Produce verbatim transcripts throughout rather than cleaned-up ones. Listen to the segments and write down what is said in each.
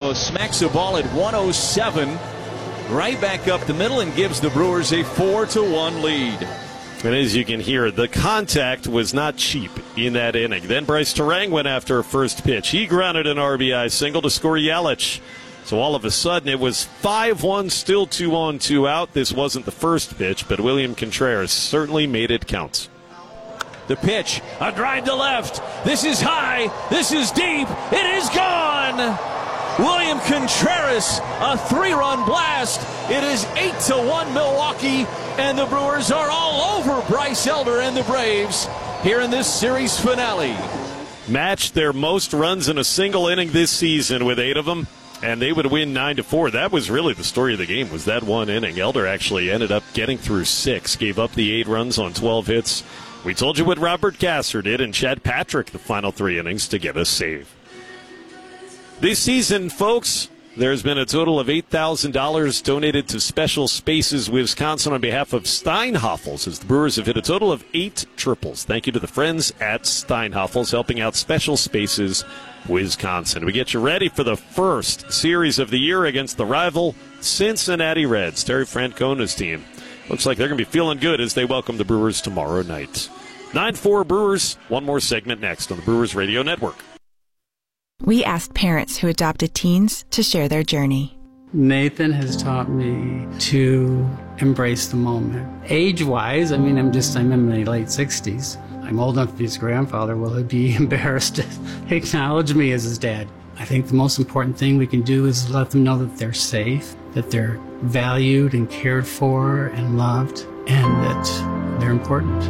almost smacks the ball at one oh seven. Right back up the middle and gives the Brewers a four to one lead. And as you can hear, the contact was not cheap in that inning. Then Bryce Terang went after a first pitch. He grounded an R B I single to score Yelich. So all of a sudden it was five one, still two on, two out. This wasn't the first pitch, but William Contreras certainly made it count. The pitch, a drive to left. This is high. This is deep. It is gone. William Contreras, a three-run blast. It is eight to one Milwaukee, and the Brewers are all over Bryce Elder and the Braves here in this series finale. Matched their most runs in a single inning this season with eight of them, and they would win nine to four. That was really the story of the game, was that one inning. Elder actually ended up getting through six, gave up the eight runs on twelve hits. We told you what Robert Gasser did, and Chad Patrick the final three innings to get a save. This season, folks, there's been a total of eight thousand dollars donated to Special Spaces Wisconsin on behalf of Steinhoffels, as the Brewers have hit a total of eight triples. Thank you to the friends at Steinhoffels helping out Special Spaces Wisconsin. We get you ready for the first series of the year against the rival Cincinnati Reds. Terry Francona's team looks like they're going to be feeling good as they welcome the Brewers tomorrow night. nine four Brewers, one more segment next on the Brewers Radio Network. We asked parents who adopted teens to share their journey. Nathan has taught me to embrace the moment. Age-wise, I mean, I'm just, I'm in my late sixties. I'm old enough to be his grandfather. Will he be embarrassed to acknowledge me as his dad? I think the most important thing we can do is let them know that they're safe, that they're valued and cared for and loved, and that they're important.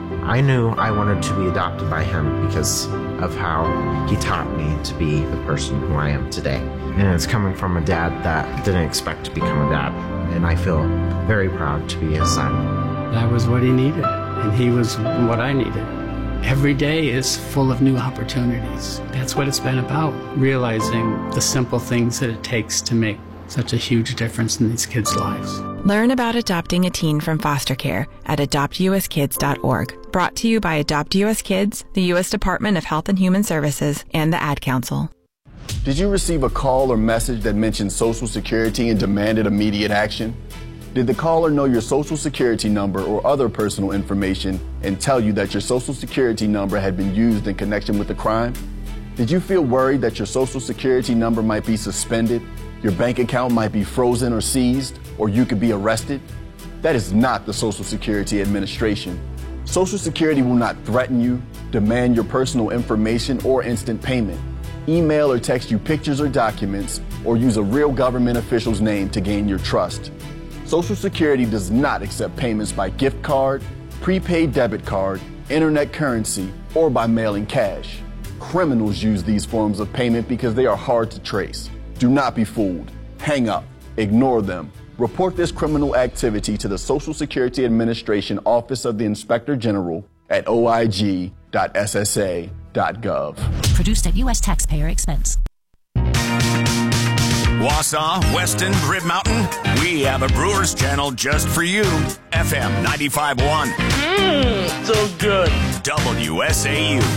I knew I wanted to be adopted by him because of how he taught me to be the person who I am today. And it's coming from a dad that didn't expect to become a dad. And I feel very proud to be his son. That was what he needed, and he was what I needed. Every day is full of new opportunities. That's what it's been about, realizing the simple things that it takes to make such a huge difference in these kids' lives. Learn about adopting a teen from foster care at adopt u s kids dot org. Brought to you by Adopt U S Kids, the U S Department of Health and Human Services, and the Ad Council. Did you receive a call or message that mentioned Social Security and demanded immediate action? Did the caller know your Social Security number or other personal information and tell you that your Social Security number had been used in connection with the crime? Did you feel worried that your Social Security number might be suspended, your bank account might be frozen or seized, or you could be arrested? That is not the Social Security Administration. Social Security will not threaten you, demand your personal information, or instant payment, email or text you pictures or documents, or use a real government official's name to gain your trust. Social Security does not accept payments by gift card, prepaid debit card, internet currency, or by mailing cash. Criminals use these forms of payment because they are hard to trace. Do not be fooled. Hang up. Ignore them. Report this criminal activity to the Social Security Administration Office of the Inspector General at o i g dot s s a dot gov. Produced at U S taxpayer expense. Wausau, Weston, Rib Mountain, we have a Brewers channel just for you. F M ninety-five point one. Mmm, so good. W S A U.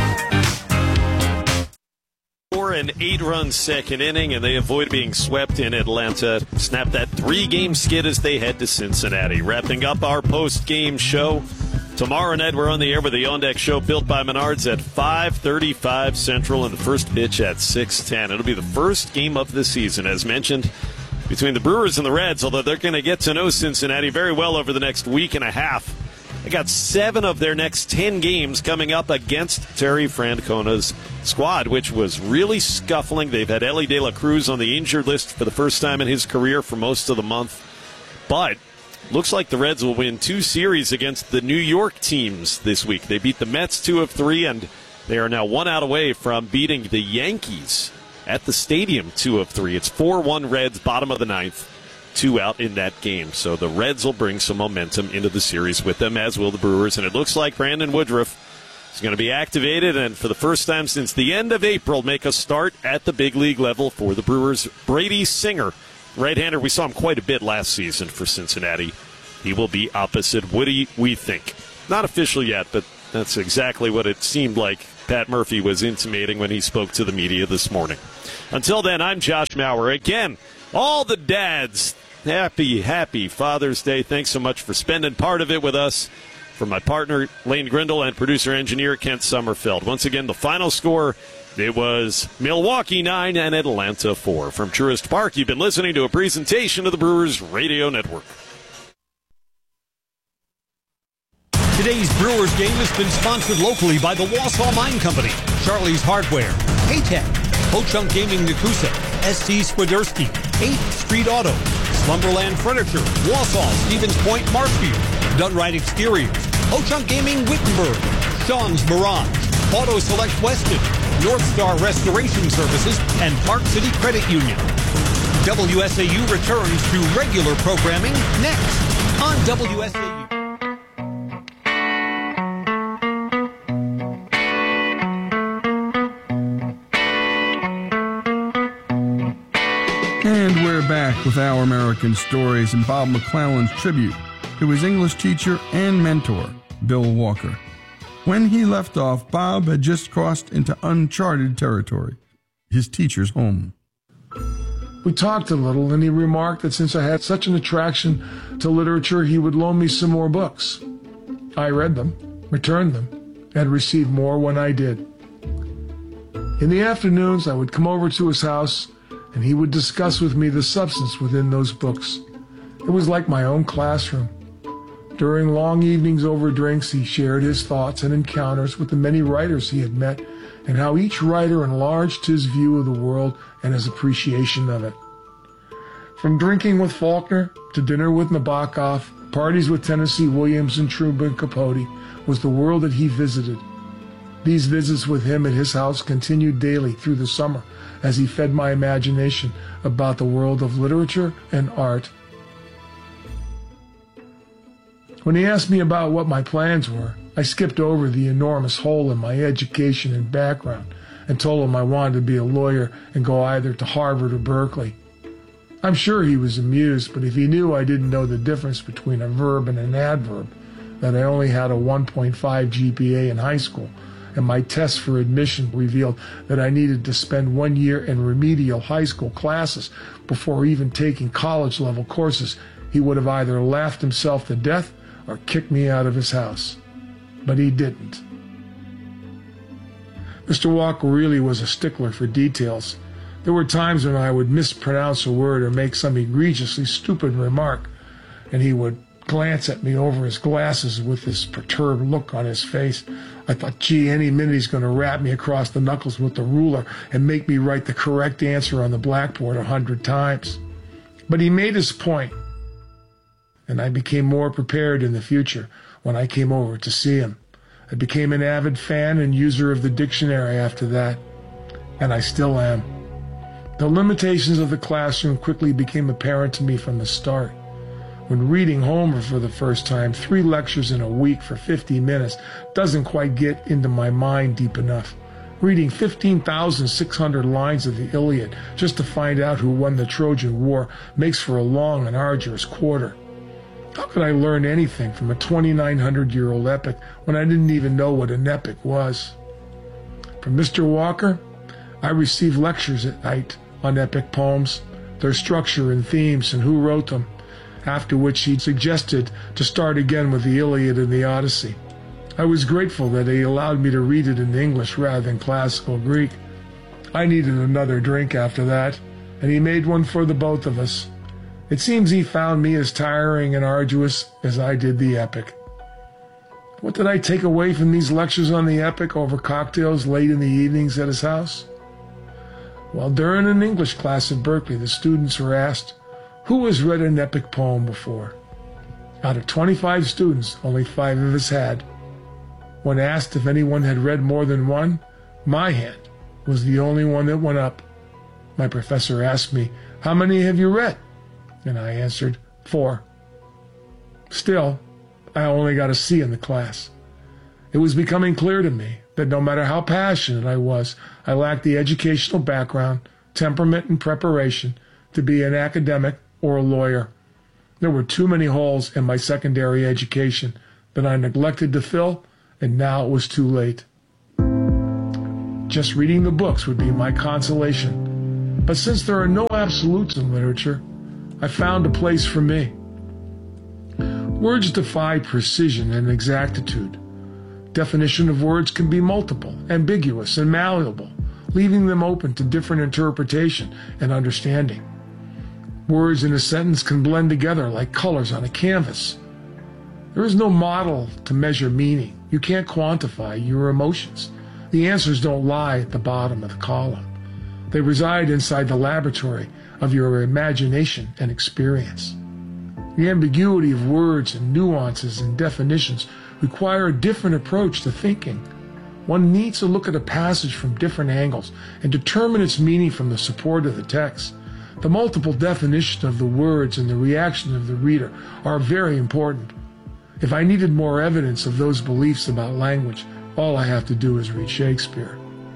An eight-run second inning, and they avoid being swept in Atlanta. Snap that three-game skid as they head to Cincinnati. Wrapping up our post-game show. Tomorrow night, we're on the air with the On Deck Show built by Menards at five thirty-five Central, and the first pitch at six ten. It'll be the first game of the season, as mentioned, between the Brewers and the Reds, although they're going to get to know Cincinnati very well over the next week and a half. They got seven of their next ten games coming up against Terry Francona's squad, which was really scuffling. They've had Ellie De La Cruz on the injured list for the first time in his career for most of the month. But looks like the Reds will win two series against the New York teams this week. They beat the Mets two of three, and they are now one out away from beating the Yankees at the stadium two of three. It's four one Reds, bottom of the ninth. Two out in that game. So the Reds will bring some momentum into the series with them, as will the Brewers. And it looks like Brandon Woodruff is going to be activated and for the first time since the end of April make a start at the big league level for the Brewers. Brady Singer, right-hander, we saw him quite a bit last season for Cincinnati. He will be opposite Woody, we think. Not official yet, but that's exactly what it seemed like Pat Murphy was intimating when he spoke to the media this morning. Until then, I'm Josh Maurer. Again, all the dads, happy, happy Father's Day. Thanks so much for spending part of it with us. For my partner, Lane Grindle, and producer-engineer Kent Sommerfeld. Once again, the final score, it was Milwaukee nine and Atlanta four. From Truist Park, you've been listening to a presentation of the Brewers Radio Network. Today's Brewers game has been sponsored locally by the Wausau Mine Company, Charlie's Hardware, Paytech, Ho-Chunk Gaming Nakusa, S C Swiderski, eighth Street Auto, Slumberland Furniture, Wausau, Stevens Point, Marshfield, Dunright Exteriors, Ho-Chunk Gaming Wittenberg, Sean's Mirage, Auto Select Weston, North Star Restoration Services, and Park City Credit Union. W S A U returns to regular programming next on W S A U. And we're back with Our American Stories and Bob McClellan's tribute to his English teacher and mentor, Bill Walker. When he left off, Bob had just crossed into uncharted territory, his teacher's home. We talked a little, and he remarked that since I had such an attraction to literature, he would loan me some more books. I read them, returned them, and received more when I did. In the afternoons, I would come over to his house, and he would discuss with me the substance within those books. It was like my own classroom. During long evenings over drinks, he shared his thoughts and encounters with the many writers he had met, and how each writer enlarged his view of the world and his appreciation of it. From drinking with Faulkner to dinner with Nabokov, parties with Tennessee Williams and Truman Capote was the world that he visited. These visits with him at his house continued daily through the summer as he fed my imagination about the world of literature and art. When he asked me about what my plans were, I skipped over the enormous hole in my education and background and told him I wanted to be a lawyer and go either to Harvard or Berkeley. I'm sure he was amused, but if he knew I didn't know the difference between a verb and an adverb, that I only had a one point five G P A in high school, and my test for admission revealed that I needed to spend one year in remedial high school classes before even taking college-level courses, he would have either laughed himself to death or kicked me out of his house. But he didn't. Mister Walker really was a stickler for details. There were times when I would mispronounce a word or make some egregiously stupid remark, and he would glance at me over his glasses with this perturbed look on his face. I thought, gee, any minute he's going to rap me across the knuckles with the ruler and make me write the correct answer on the blackboard a hundred times. But he made his point, and I became more prepared in the future when I came over to see him. I became an avid fan and user of the dictionary after that, and I still am. The limitations of the classroom quickly became apparent to me from the start. When reading Homer for the first time, three lectures in a week for fifty minutes doesn't quite get into my mind deep enough. Reading fifteen thousand six hundred lines of the Iliad just to find out who won the Trojan War makes for a long and arduous quarter. How could I learn anything from a twenty-nine hundred year old epic when I didn't even know what an epic was? From Mister Walker, I received lectures at night on epic poems, their structure and themes, and who wrote them, after which he suggested to start again with the Iliad and the Odyssey. I was grateful that he allowed me to read it in English rather than classical Greek. I needed another drink after that, and he made one for the both of us. It seems he found me as tiring and arduous as I did the epic. What did I take away from these lectures on the epic over cocktails late in the evenings at his house? Well, during an English class at Berkeley, the students were asked, who has read an epic poem before? Out of twenty-five students, only five of us had. When asked if anyone had read more than one, my hand was the only one that went up. My professor asked me, how many have you read? And I answered, four. Still, I only got a C in the class. It was becoming clear to me that no matter how passionate I was, I lacked the educational background, temperament, and preparation to be an academic or a lawyer. There were too many holes in my secondary education that I neglected to fill, and now it was too late. Just reading the books would be my consolation. But since there are no absolutes in literature, I found a place for me. Words defy precision and exactitude. Definition of words can be multiple, ambiguous, and malleable, leaving them open to different interpretation and understanding. Words in a sentence can blend together like colors on a canvas. There is no model to measure meaning. You can't quantify your emotions. The answers don't lie at the bottom of the column. They reside inside the laboratory of your imagination and experience. The ambiguity of words and nuances and definitions require a different approach to thinking. One needs to look at a passage from different angles and determine its meaning from the support of the text. The multiple definition of the words and the reaction of the reader are very important. If I needed more evidence of those beliefs about language, all I have to do is read Shakespeare.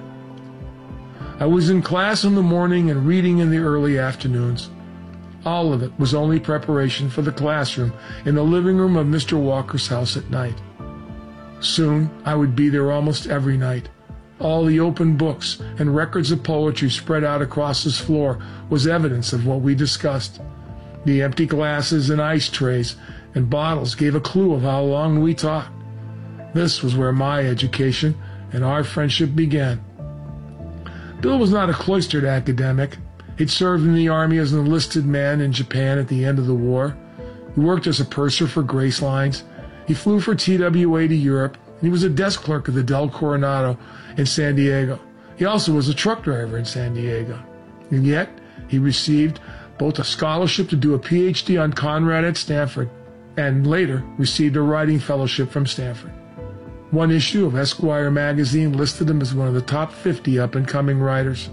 I was in class in the morning and reading in the early afternoons. All of it was only preparation for the classroom in the living room of Mister Walker's house at night. Soon, I would be there almost every night. All the open books and records of poetry spread out across his floor was evidence of what we discussed. The empty glasses and ice trays and bottles gave a clue of how long we talked. This was where my education and our friendship began. Bill was not a cloistered academic. He'd served in the Army as an enlisted man in Japan at the end of the war. He worked as a purser for Grace Lines. He flew for T W A to Europe, and he was a desk clerk at the Del Coronado in San Diego. He also was a truck driver in San Diego. And yet, he received both a scholarship to do a P H D on Conrad at Stanford, and later received a writing fellowship from Stanford. One issue of Esquire magazine listed him as one of the top fifty up-and-coming writers.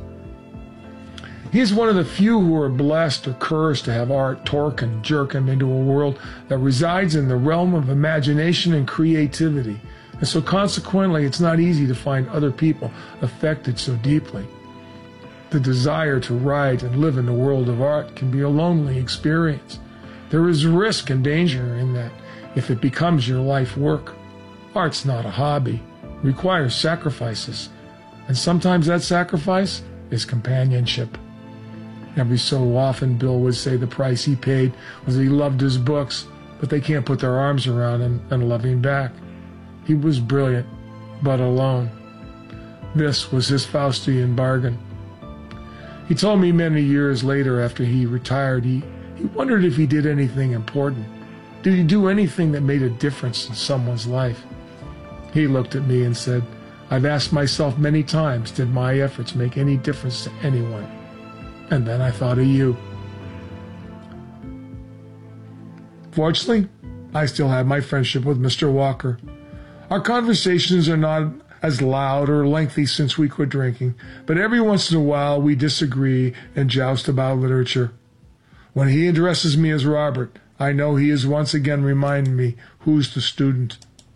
He is one of the few who are blessed or cursed to have art torque and jerk him into a world that resides in the realm of imagination and creativity, and so consequently it's not easy to find other people affected so deeply. The desire to write and live in the world of art can be a lonely experience. There is risk and danger in that if it becomes your life work. Art's not a hobby, it requires sacrifices, and sometimes that sacrifice is companionship. Every so often, Bill would say the price he paid was that he loved his books, but they can't put their arms around him and love him back. He was brilliant, but alone. This was his Faustian bargain. He told me many years later after he retired, he, he wondered if he did anything important. Did he do anything that made a difference in someone's life? He looked at me and said, I've asked myself many times, did my efforts make any difference to anyone? And then I thought of you. Fortunately, I still have my friendship with Mister Walker. Our conversations are not as loud or lengthy since we quit drinking, but every once in a while we disagree and joust about literature. When he addresses me as Robert, I know he is once again reminding me who's the student.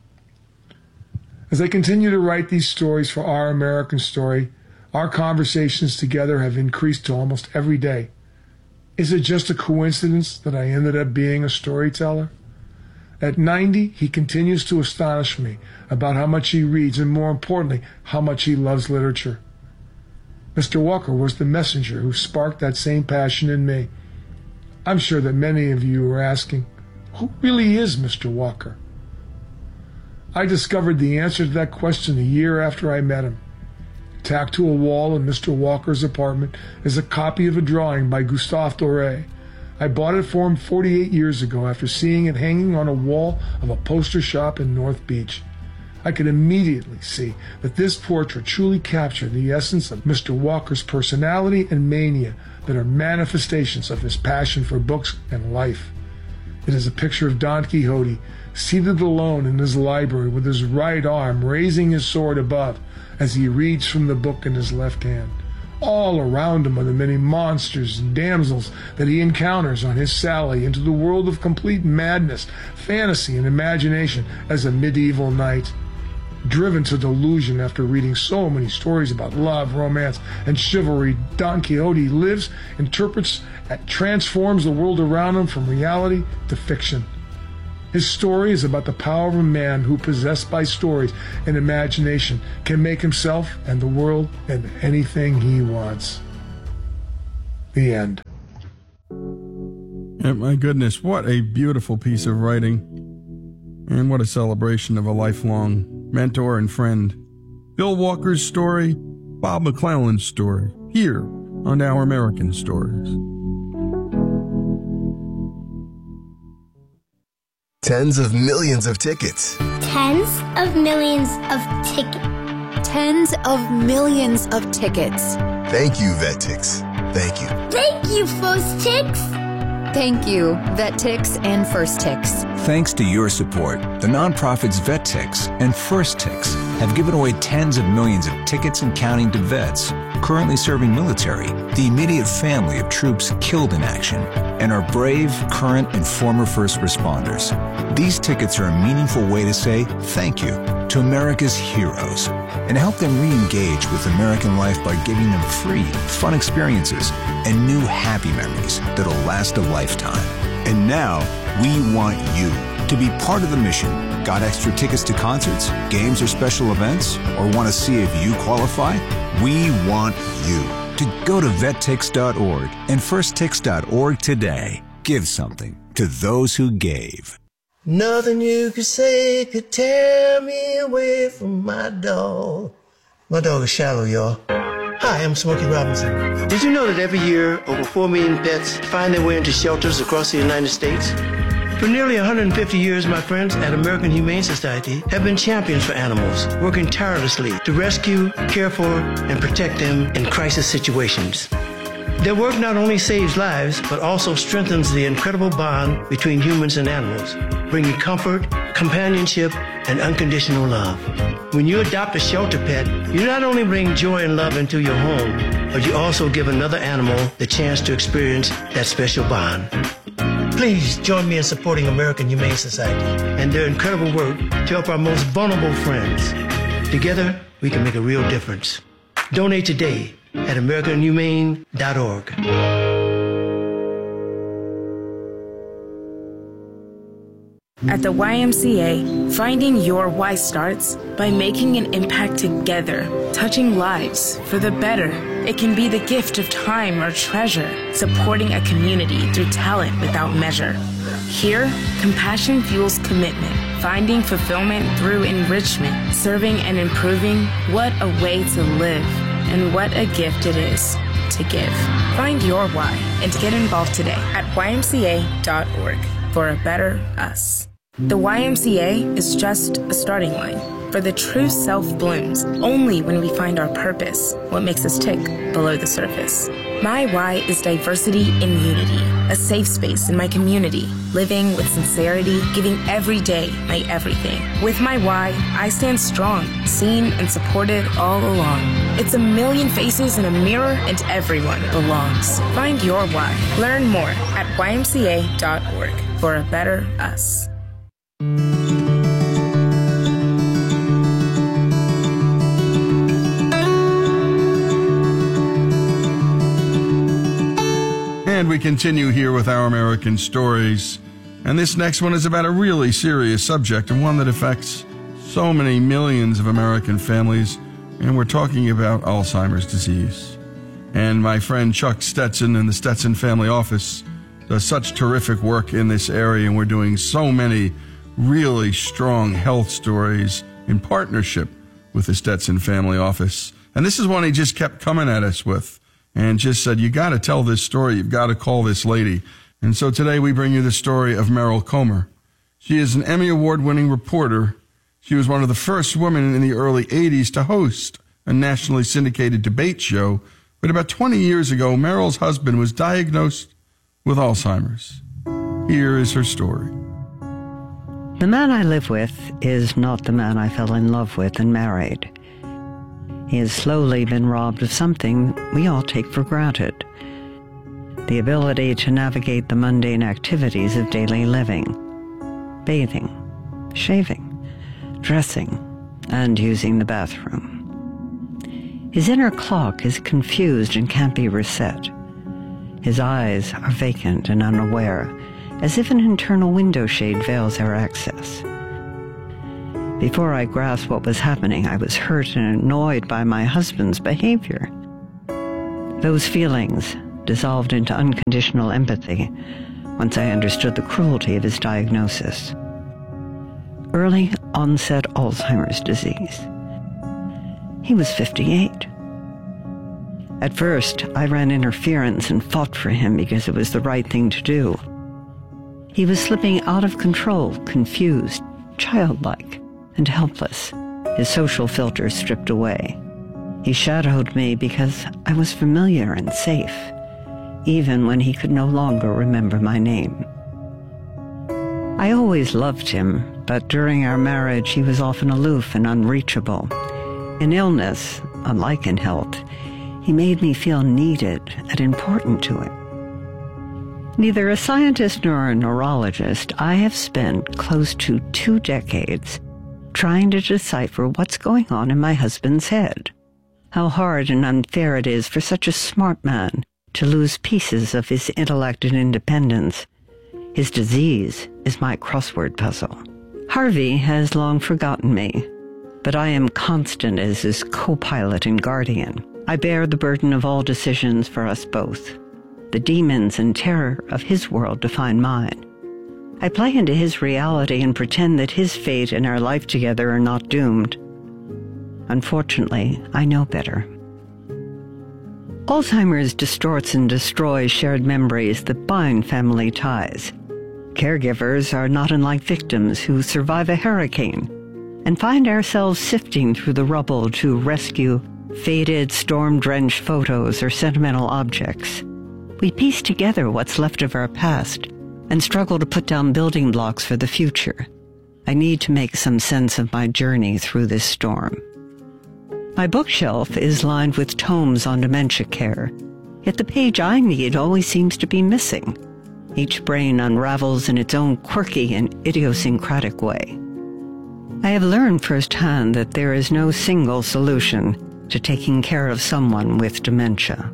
As I continue to write these stories for Our American Story, our conversations together have increased to almost every day. Is it just a coincidence that I ended up being a storyteller? At ninety, he continues to astonish me about how much he reads and, more importantly, how much he loves literature. Mister Walker was the messenger who sparked that same passion in me. I'm sure that many of you are asking, who really is Mister Walker? I discovered the answer to that question a year after I met him. Tacked to a wall in Mister Walker's apartment is a copy of a drawing by Gustave Doré. I bought it for him forty-eight years ago after seeing it hanging on a wall of a poster shop in North Beach. I could immediately see that this portrait truly captured the essence of Mister Walker's personality and mania that are manifestations of his passion for books and life. It is a picture of Don Quixote, seated alone in his library with his right arm raising his sword above as he reads from the book in his left hand. All around him are the many monsters and damsels that he encounters on his sally into the world of complete madness, fantasy, and imagination as a medieval knight. Driven to delusion after reading so many stories about love, romance, and chivalry, Don Quixote lives, interprets, and transforms the world around him from reality to fiction. His story is about the power of a man who, possessed by stories and imagination, can make himself and the world and anything he wants. The end. And my goodness, what a beautiful piece of writing. And what a celebration of a lifelong mentor and friend. Bill Walker's story, Bob McClelland's story, here on Our American Stories. Tens of millions of tickets. Tens of millions of tickets. Tens of millions of tickets. Thank you, VetTix. Thank you. Thank you, FirstTix. Thank you, VetTix and FirstTix. Thanks to your support, the nonprofits VetTix and FirstTix have given away tens of millions of tickets and counting to vets currently serving military, the immediate family of troops killed in action, and our brave, current, and former first responders. These tickets are a meaningful way to say thank you to America's heroes and help them re-engage with American life by giving them free, fun experiences and new happy memories that'll last a lifetime. And now, we want you to be part of the mission. Got extra tickets to concerts, games, or special events? Or want to see if you qualify? We want you to go to vettix dot org and firsttix dot org today. Give something to those who gave. Nothing you could say could tear me away from my dog. My dog is Shallow, y'all. Hi, I'm Smokey Robinson. Did you know that every year over four million pets find their way into shelters across the United States? For nearly one hundred fifty years, my friends at American Humane Society have been champions for animals, working tirelessly to rescue, care for, and protect them in crisis situations. Their work not only saves lives, but also strengthens the incredible bond between humans and animals, bringing comfort, companionship, and unconditional love. When you adopt a shelter pet, you not only bring joy and love into your home, but you also give another animal the chance to experience that special bond. Please join me in supporting American Humane Society and their incredible work to help our most vulnerable friends. Together, we can make a real difference. Donate today at american humane dot org. At the Y M C A, finding your why starts by making an impact together, touching lives for the better. It can be the gift of time or treasure, supporting a community through talent without measure. Here, compassion fuels commitment, finding fulfillment through enrichment, serving and improving. What a way to live, and what a gift it is to give. Find your why and get involved today at y m c a dot org for a better us. The Y M C A is just a starting line, for the true self blooms only when we find our purpose, what makes us tick below the surface. My why is diversity in unity, a safe space in my community, living with sincerity, giving every day my everything. With my why, I stand strong, seen and supported all along. It's a million faces in a mirror and everyone belongs. Find your why. Learn more at y m c a dot org for a better us. And we continue here with Our American Stories. And this next one is about a really serious subject and one that affects so many millions of American families. And we're talking about Alzheimer's disease. And my friend Chuck Stetson in the Stetson Family Office does such terrific work in this area. And we're doing so many really strong health stories in partnership with the Stetson Family Office. And this is one he just kept coming at us with. And just said, you got to tell this story. You've got to call this lady. And so today we bring you the story of Merrill Comer. She is an Emmy Award-winning reporter. She was one of the first women in the early eighties to host a nationally syndicated debate show. But about twenty years ago, Merrill's husband was diagnosed with Alzheimer's. Here is her story. The man I live with is not the man I fell in love with and married. He has slowly been robbed of something we all take for granted: the ability to navigate the mundane activities of daily living, bathing, shaving, dressing, and using the bathroom. His inner clock is confused and can't be reset. His eyes are vacant and unaware, as if an internal window shade veils our access. Before I grasped what was happening, I was hurt and annoyed by my husband's behavior. Those feelings dissolved into unconditional empathy once I understood the cruelty of his diagnosis. Early onset Alzheimer's disease. He was fifty-eight. At first, I ran interference and fought for him because it was the right thing to do. He was slipping out of control, confused, childlike, and helpless, his social filters stripped away. He shadowed me because I was familiar and safe, even when he could no longer remember my name. I always loved him, but during our marriage he was often aloof and unreachable. In illness, unlike in health, he made me feel needed and important to him. Neither a scientist nor a neurologist, I have spent close to two decades trying to decipher what's going on in my husband's head. How hard and unfair it is for such a smart man to lose pieces of his intellect and independence. His disease is my crossword puzzle. Harvey has long forgotten me, but I am constant as his co-pilot and guardian. I bear the burden of all decisions for us both. The demons and terror of his world define mine. I play into his reality and pretend that his fate and our life together are not doomed. Unfortunately, I know better. Alzheimer's distorts and destroys shared memories that bind family ties. Caregivers are not unlike victims who survive a hurricane and find ourselves sifting through the rubble to rescue faded, storm-drenched photos or sentimental objects. We piece together what's left of our past and struggle to put down building blocks for the future. I need to make some sense of my journey through this storm. My bookshelf is lined with tomes on dementia care, yet the page I need always seems to be missing. Each brain unravels in its own quirky and idiosyncratic way. I have learned firsthand that there is no single solution to taking care of someone with dementia.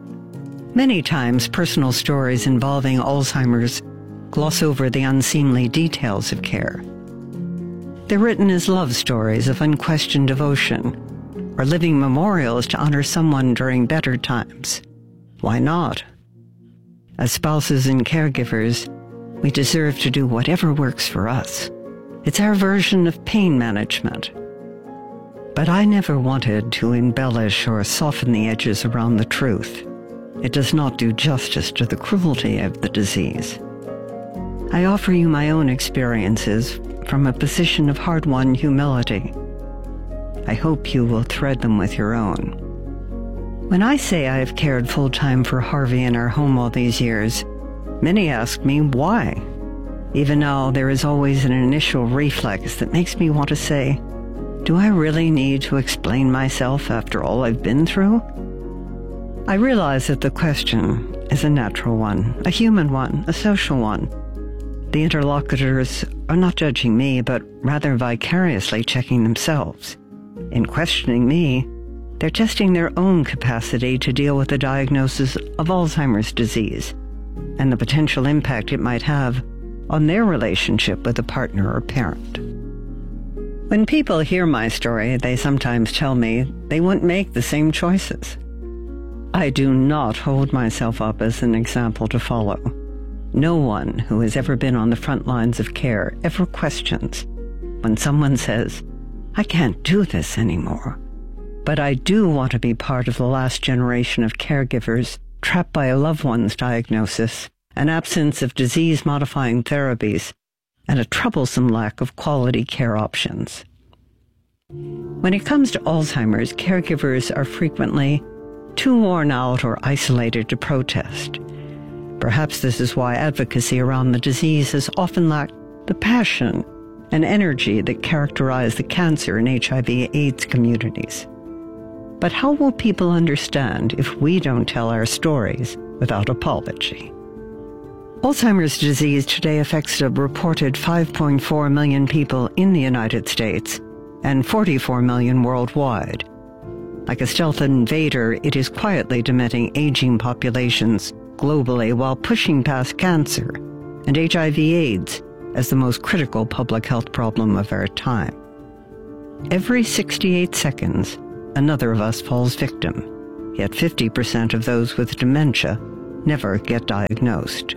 Many times, personal stories involving Alzheimer's gloss over the unseemly details of care. They're written as love stories of unquestioned devotion, or living memorials to honor someone during better times. Why not? As spouses and caregivers, we deserve to do whatever works for us. It's our version of pain management. But I never wanted to embellish or soften the edges around the truth. It does not do justice to the cruelty of the disease. I offer you my own experiences from a position of hard-won humility. I hope you will thread them with your own. When I say I have cared full-time for Harvey in our home all these years, many ask me why. Even now, there is always an initial reflex that makes me want to say, do I really need to explain myself after all I've been through? I realize that the question is a natural one, a human one, a social one. The interlocutors are not judging me, but rather vicariously checking themselves. In questioning me, they're testing their own capacity to deal with the diagnosis of Alzheimer's disease and the potential impact it might have on their relationship with a partner or parent. When people hear my story, they sometimes tell me they wouldn't make the same choices. I do not hold myself up as an example to follow. No one who has ever been on the front lines of care ever questions when someone says, I can't do this anymore. But I do want to be part of the last generation of caregivers trapped by a loved one's diagnosis, an absence of disease-modifying therapies, and a troublesome lack of quality care options. When it comes to Alzheimer's, caregivers are frequently too worn out or isolated to protest. Perhaps this is why advocacy around the disease has often lacked the passion and energy that characterize the cancer and H I V AIDS communities. But how will people understand if we don't tell our stories without apology? Alzheimer's disease today affects a reported five point four million people in the United States and forty-four million worldwide. Like a stealth invader, it is quietly dementing aging populations globally while pushing past cancer and H I V AIDS as the most critical public health problem of our time. Every sixty-eight seconds, another of us falls victim, yet fifty percent of those with dementia never get diagnosed.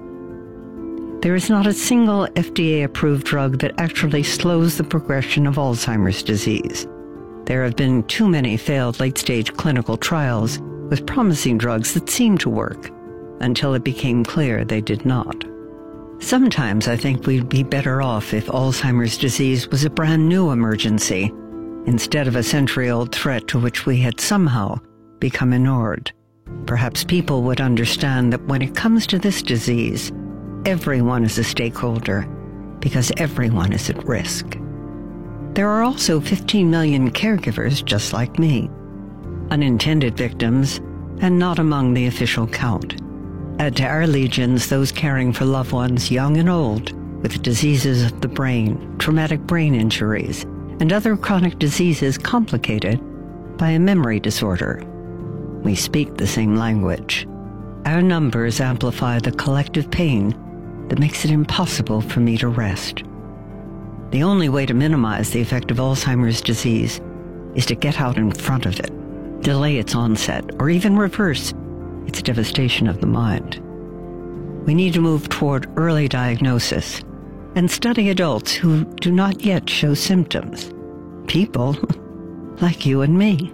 There is not a single F D A-approved drug that actually slows the progression of Alzheimer's disease. There have been too many failed late-stage clinical trials with promising drugs that seemed to work, until it became clear they did not. Sometimes I think we'd be better off if Alzheimer's disease was a brand new emergency, instead of a century-old threat to which we had somehow become inured. Perhaps people would understand that when it comes to this disease, everyone is a stakeholder, because everyone is at risk. There are also fifteen million caregivers just like me, unintended victims, and not among the official count. Add to our legions those caring for loved ones, young and old, with diseases of the brain, traumatic brain injuries, and other chronic diseases complicated by a memory disorder. We speak the same language. Our numbers amplify the collective pain that makes it impossible for me to rest. The only way to minimize the effect of Alzheimer's disease is to get out in front of it, delay its onset, or even reverse its devastation of the mind. We need to move toward early diagnosis and study adults who do not yet show symptoms. People like you and me.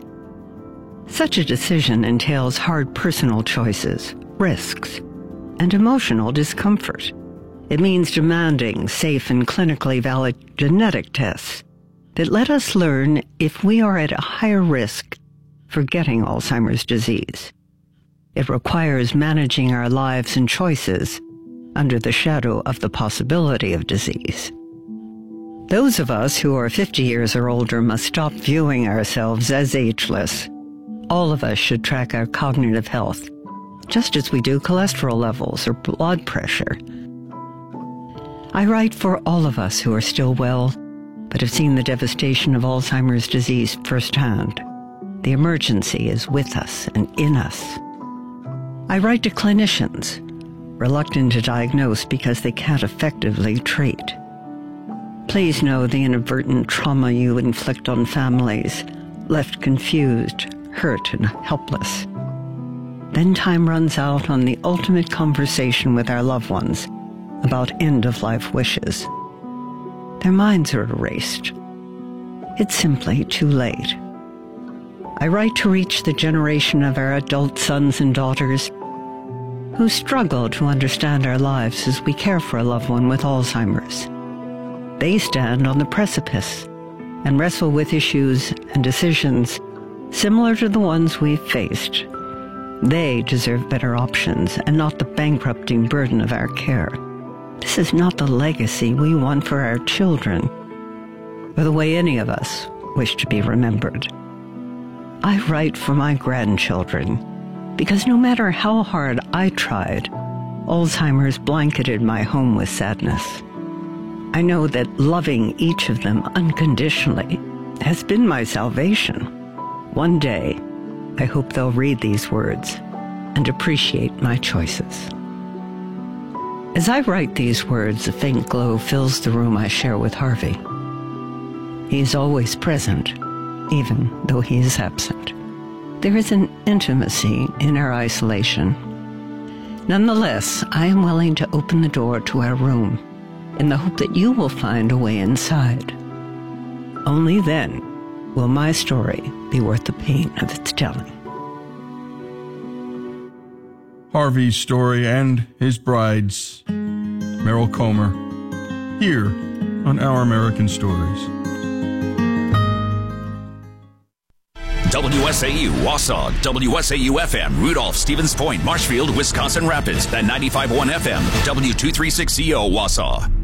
Such a decision entails hard personal choices, risks, and emotional discomfort. It means demanding safe and clinically valid genetic tests that let us learn if we are at a higher risk for getting Alzheimer's disease. It requires managing our lives and choices under the shadow of the possibility of disease. Those of us who are fifty years or older must stop viewing ourselves as ageless. All of us should track our cognitive health, just as we do cholesterol levels or blood pressure. I write for all of us who are still well, but have seen the devastation of Alzheimer's disease firsthand. The emergency is with us and in us. I write to clinicians, reluctant to diagnose because they can't effectively treat. Please know the inadvertent trauma you inflict on families, left confused, hurt, and helpless. Then time runs out on the ultimate conversation with our loved ones about end-of-life wishes. Their minds are erased. It's simply too late. I write to reach the generation of our adult sons and daughters who struggle to understand our lives as we care for a loved one with Alzheimer's. They stand on the precipice and wrestle with issues and decisions similar to the ones we've faced. They deserve better options and not the bankrupting burden of our care. This is not the legacy we want for our children, or the way any of us wish to be remembered. I write for my grandchildren, because no matter how hard I tried, Alzheimer's blanketed my home with sadness. I know that loving each of them unconditionally has been my salvation. One day, I hope they'll read these words and appreciate my choices. As I write these words, a faint glow fills the room I share with Harvey. He is always present, even though he is absent. There is an intimacy in our isolation. Nonetheless, I am willing to open the door to our room in the hope that you will find a way inside. Only then will my story be worth the pain of its telling. Harvey's story and his bride's, Merrill Comer, here on Our American Stories. W S A U Wausau, W S A U F M, Rudolph, Stevens Point, Marshfield, Wisconsin Rapids, and ninety-five point one F M, W two thirty-six C O Wausau.